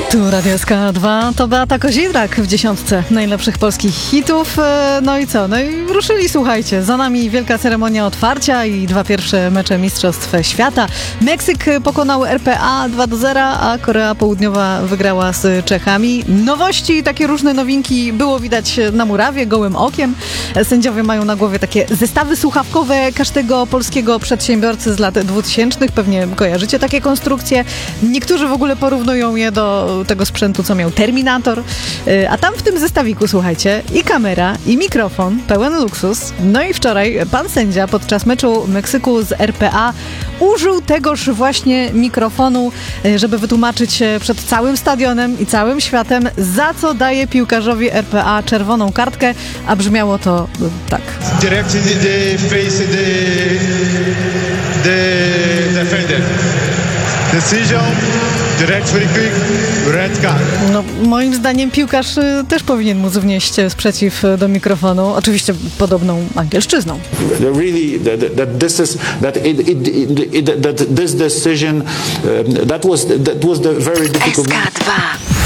Tu Radio SK2, to Beata Kozidrak w dziesiątce najlepszych polskich hitów. No i co? No i ruszyli, słuchajcie. Za nami wielka ceremonia otwarcia i 2 pierwsze mecze Mistrzostw Świata. Meksyk pokonał RPA 2-0, a Korea Południowa wygrała z Czechami. Nowości, takie różne nowinki było widać na murawie, gołym okiem. Sędziowie mają na głowie takie zestawy słuchawkowe każdego polskiego przedsiębiorcy z lat 2000. Pewnie kojarzycie takie konstrukcje. Niektórzy w ogóle porównują je do tego sprzętu, co miał Terminator. A tam w tym zestawiku, słuchajcie, i kamera, i mikrofon, pełen luksus. No i wczoraj pan sędzia podczas meczu Meksyku z RPA użył tegoż właśnie mikrofonu, żeby wytłumaczyć się przed całym stadionem i całym światem, za co daje piłkarzowi RPA czerwoną kartkę, a brzmiało to tak. Directly the face the defender. Decision, direct free kick, red card. No, moim zdaniem piłkarz też powinien móc wnieść sprzeciw do mikrofonu, oczywiście podobną angielszczyzną. Really, that this decision that was the very difficult. SK2.